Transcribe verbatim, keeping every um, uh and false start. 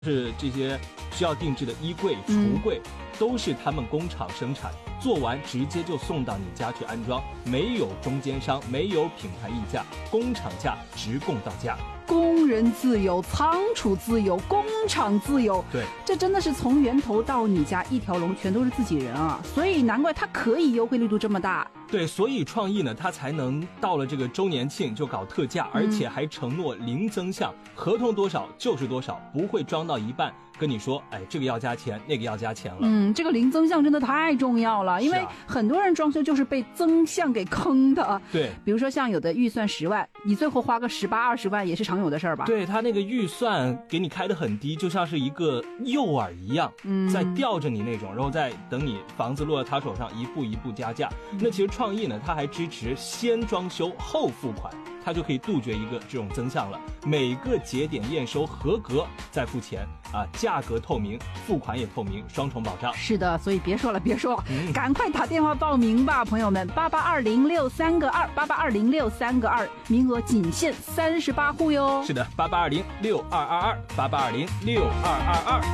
是这些需要定制的衣柜、橱柜，嗯、都是他们工厂生产，做完直接就送到你家去安装，没有中间商，没有品牌溢价，工厂价直供到家。 工人自由，仓储自由，工厂自由， 对， 这真的是从源头到你家一条龙，全都是自己人啊！所以难怪它可以优惠力度这么大。 对，所以创意呢，它才能到了这个周年庆就搞特价，而且还承诺零增项，嗯、合同多少就是多少，不会装到一半跟你说，哎，这个要加钱，那个要加钱了。 嗯，这个零增项真的太重要了，因为很多人装修就是被增项给坑的。 对， 比如说像有的预算十万，你最后花个十八二十万也是常有的事儿吧？ 对，他那个预算给你开得很低，就像是一个诱饵一样，嗯，在吊着你那种，然后再等你房子落到他手上，一步一步加价。嗯、那其实创意呢，它还支持先装修后付款，它就可以杜绝一个这种增项了。每个节点验收合格再付钱啊，价格透明，付款也透明，双重保障。 是的，所以别说了，别说了，嗯、赶快打电话报名吧，朋友们，八八二零六三个二，八八二零六三个二，名额仅限三十八户哟。 是的，八八二零六二二二，八八二零六二二二。